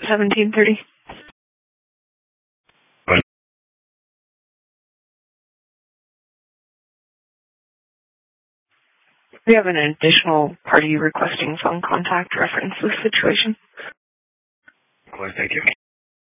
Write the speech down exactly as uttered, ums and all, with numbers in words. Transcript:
seventeen thirty. We have an additional party requesting phone contact reference this situation. Well, thank you.